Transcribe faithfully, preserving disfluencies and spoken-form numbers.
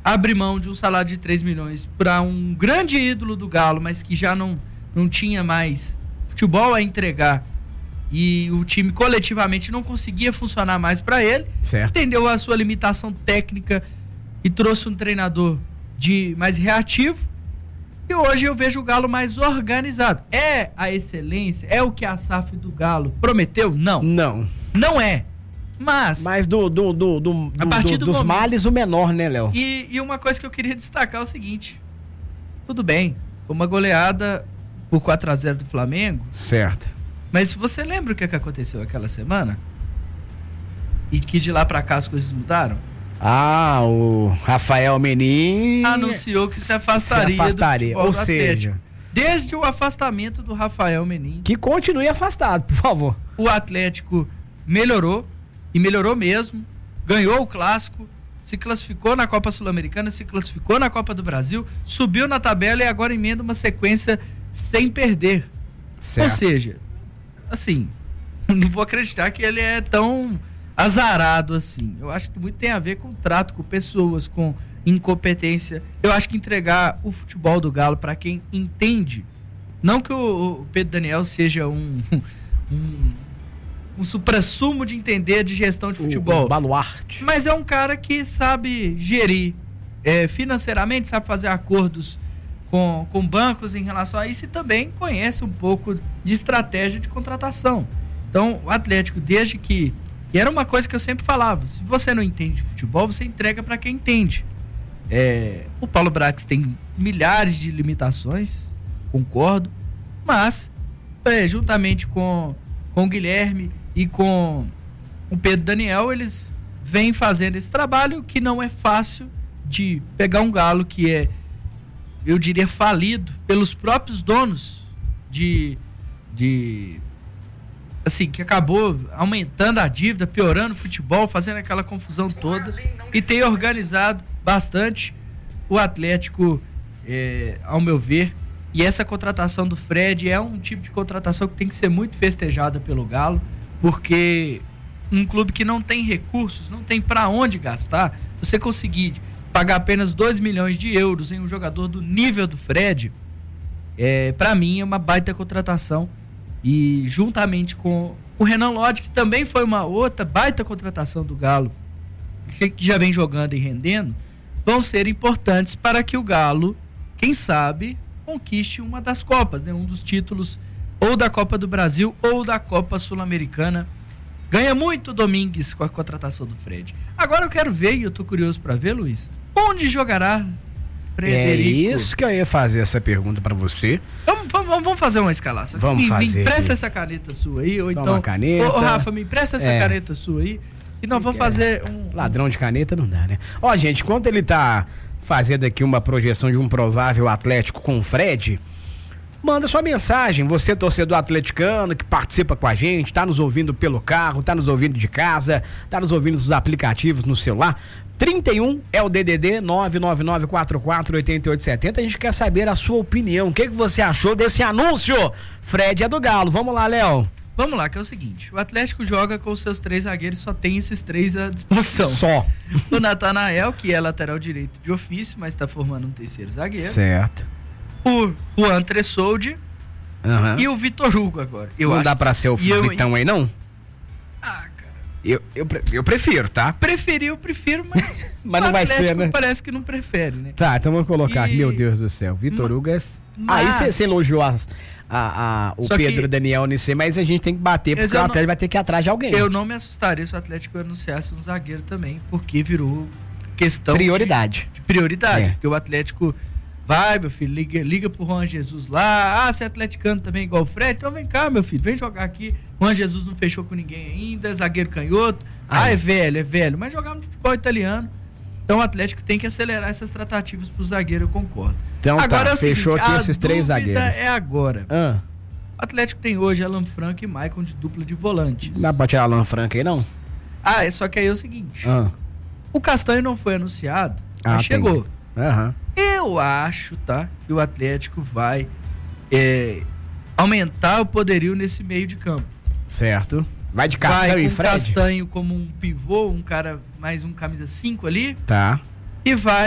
abre mão de um salário de três milhões para um grande ídolo do Galo, mas que já não, não tinha mais futebol a entregar e o time coletivamente não conseguia funcionar mais para ele, certo. Entendeu a sua limitação técnica e trouxe um treinador de mais reativo, e hoje eu vejo o Galo mais organizado. É a excelência? É o que a S A F do Galo prometeu? Não. Não. Não é. Mas... Mas do, do, do, do, a partir do, do dos momento, males, o menor, né, Léo? E, e uma coisa que eu queria destacar é o seguinte. Tudo bem, foi uma goleada por quatro a zero do Flamengo. Certo. Mas você lembra o que, é que aconteceu aquela semana? E que de lá pra cá as coisas mudaram? Ah, o Rafael Menin anunciou que se afastaria, se afastaria. do futebol Ou do seja, Atlético. Desde o afastamento do Rafael Menin. Que continue afastado, por favor. O Atlético melhorou, e melhorou mesmo, ganhou o clássico, se classificou na Copa Sul-Americana, se classificou na Copa do Brasil, subiu na tabela e agora emenda uma sequência sem perder. Certo. Ou seja, assim, não vou acreditar que ele é tão azarado assim. Eu acho que muito tem a ver com trato com pessoas, com incompetência. Eu acho que entregar o futebol do Galo para quem entende, não que o, o Pedro Daniel seja um, um, um suprassumo de entender de gestão de futebol, o, o baluarte, mas é um cara que sabe gerir é, financeiramente, sabe fazer acordos com, com bancos em relação a isso e também conhece um pouco de estratégia de contratação. Então o Atlético, desde que, e era uma coisa que eu sempre falava, se você não entende de futebol, você entrega para quem entende. É, o Paulo Brax tem milhares de limitações, concordo, mas é, juntamente com, com o Guilherme e com o Pedro Daniel, eles vêm fazendo esse trabalho que não é fácil de pegar um Galo que é, eu diria, falido pelos próprios donos de, de assim, que acabou aumentando a dívida, piorando o futebol, fazendo aquela confusão toda, e tem organizado bastante o Atlético, é, ao meu ver, e essa contratação do Fred é um tipo de contratação que tem que ser muito festejada pelo Galo, porque um clube que não tem recursos, não tem para onde gastar, você conseguir pagar apenas dois milhões de euros em um jogador do nível do Fred, é, para mim é uma baita contratação. E juntamente com o Renan Lodge, que também foi uma outra baita contratação do Galo, que já vem jogando e rendendo, vão ser importantes para que o Galo, quem sabe, conquiste uma das Copas, né? Um dos títulos ou da Copa do Brasil ou da Copa Sul-Americana. Ganha muito Domingues com a contratação do Fred. Agora eu quero ver, e eu tô curioso para ver, Luiz, onde jogará Frederico? É isso que eu ia fazer essa pergunta para você. Vamos, vamos, vamos fazer uma escalação. Vamos me, fazer. Me empresta essa caneta sua aí, ou Toma então... uma caneta. Ô, Rafa, me empresta essa É. caneta sua aí, e nós vamos fazer um... Ladrão de caneta não dá, né? Ó, gente, enquanto ele tá fazendo aqui uma projeção de um provável Atlético com o Fred, manda sua mensagem, você torcedor atleticano que participa com a gente, tá nos ouvindo pelo carro, tá nos ouvindo de casa, tá nos ouvindo nos aplicativos no celular. trinta e um é o D D D nove nove nove quatro quatro oito oito sete zero. A gente quer saber a sua opinião. O que, que você achou desse anúncio? Fred é do Galo. Vamos lá, Léo. Vamos lá, que é o seguinte, o Atlético joga com os seus três zagueiros, só tem esses três à disposição. Só. O Natanael, que é lateral direito de ofício, mas está formando um terceiro zagueiro. Certo. O Juan Tressoldi Uhum. e o Vitor Hugo agora. Eu não acho dá pra ser o e eu- Vitão aí, não? Ah, cara. Eu, eu, pre- eu prefiro, tá? Preferi, eu prefiro, mas, Mas não o vai ser, Atlético né? parece que não prefere, né? Tá, então vamos colocar aqui, E- meu Deus do céu. Vitor Ma- Hugo é... mas- Aí você elogiou as, a, a, o Só que- Pedro Daniel nisso aí, mas a gente tem que bater, Mas porque o eu não- Atlético vai ter que ir atrás de alguém. Eu não me assustaria se o Atlético anunciasse um zagueiro também, porque virou questão Prioridade. de, de prioridade. É. Porque o Atlético vai, meu filho, liga, liga pro Juan Jesus lá. Ah, você é atleticano também igual o Fred? Então vem cá, meu filho, vem jogar aqui. Juan Jesus não fechou com ninguém ainda, zagueiro canhoto. Ah, Ah, é é. velho, é velho, mas jogar no futebol italiano. Então o Atlético tem que acelerar essas tratativas pro zagueiro, eu concordo. Então agora tá, é o fechou seguinte, aqui a esses três dúvida zagueiros. é agora. Ah, O Atlético tem hoje Alan Franco e Maicon de dupla de volantes. não dá pra tirar Alan Franco aí, não? Ah, é só que aí é o seguinte. Ah, O Castanho não foi anunciado, Ah, mas chegou. entendi. Aham. Eu acho, tá, que o Atlético vai é, aumentar o poderio nesse meio de campo. Certo. Vai de Castanho Vai e com o Fred? Castanho como um pivô, um cara mais um camisa cinco ali, Tá. e vai